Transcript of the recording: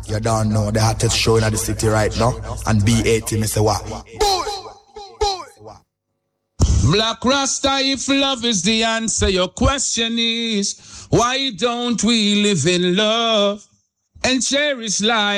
You don't know the hottest show in the city right now. And B80, me say what? Black Rasta, if love is the answer, your question is, why don't we live in love and cherish life?